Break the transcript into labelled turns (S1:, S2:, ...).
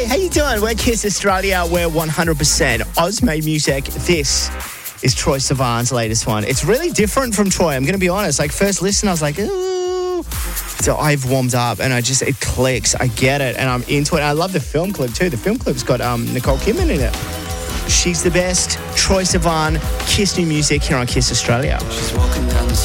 S1: Hey, how you doing? We're Kiss Australia. We're 100% Oz-made music. This is Troye Sivan's latest one. It's really different from Troye, I'm going to be honest. Like, first listen, I was like, ooh. So I've warmed up and it clicks. I get it and I'm into it. And I love the film clip too. The film clip's got Nicole Kidman in it. She's the best. Troye Sivan, Kiss New Music here on Kiss Australia.
S2: She's walking down the